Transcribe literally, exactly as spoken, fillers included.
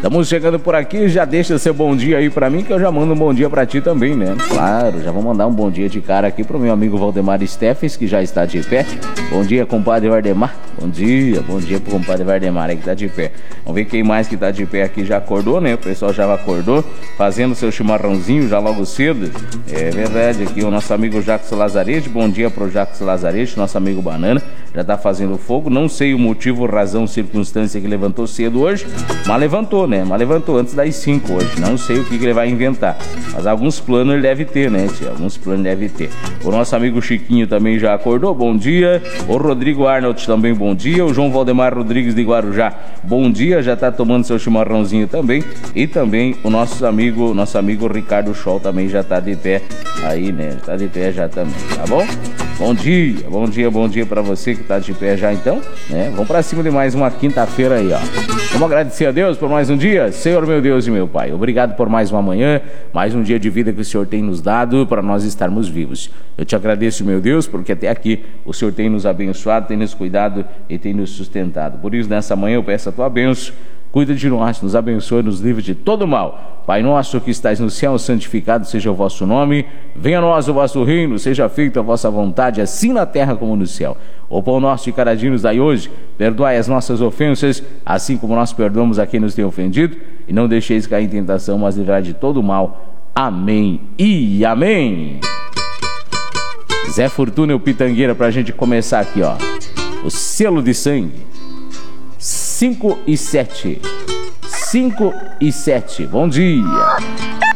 Estamos chegando por aqui, já deixa seu bom dia aí pra mim, que eu já mando um bom dia pra ti também, né? Claro, já vou mandar um bom dia de cara aqui pro meu amigo Valdemar Steffens, que já está de pé. Bom dia, compadre Valdemar. Bom dia, bom dia pro compadre Valdemar aí que tá de pé. Vamos ver quem mais que tá de pé aqui já acordou, né? O pessoal já acordou, fazendo seu chimarrãozinho já logo cedo. É verdade, aqui o nosso amigo Jacques Lazarete, bom dia pro Jacques Lazarete, nosso amigo Banana, já tá fazendo fogo. Não sei o motivo, razão, circunstância que levantou cedo hoje, mas levantou, né? Mas levantou antes das cinco hoje. Não sei o que, que ele vai inventar, mas alguns planos ele deve ter, né, tia? Alguns planos ele deve ter. O nosso amigo Chiquinho também já acordou, bom dia. O Rodrigo Arnold também, bom dia. O João Valdemar Rodrigues de Guarujá, bom dia, já tá tomando seu chimarrãozinho também. E também o nosso amigo, nosso amigo Ricardo Scholl também já tá de pé aí, né? Tá de pé já também, tá bom? Bom dia, bom dia, bom dia pra você que tá de pé já então, né? Vamos pra cima de mais uma quinta-feira aí, ó. Vamos agradecer a Deus por mais um dia. Senhor, meu Deus e meu Pai, obrigado por mais uma manhã, mais um dia de vida que o Senhor tem nos dado para nós estarmos vivos. Eu te agradeço, meu Deus, porque até aqui o Senhor tem nos abençoado, tem nos cuidado e tem nos sustentado. Por isso, nessa manhã eu peço a tua bênção. Cuida de nós, nos abençoe, nos livre de todo mal. Pai nosso que estais no céu, santificado seja o vosso nome. Venha a nós o vosso reino, seja feita a vossa vontade, assim na terra como no céu. O pão nosso de cada dia nos dai hoje. Perdoai as nossas ofensas, assim como nós perdoamos a quem nos tem ofendido. E não deixeis cair em tentação, mas livrai de todo mal. Amém e amém. Zé Fortuna e o Pitangueira pra gente começar aqui, ó. O selo de sangue. cinco e sete. cinco e sete. Bom dia.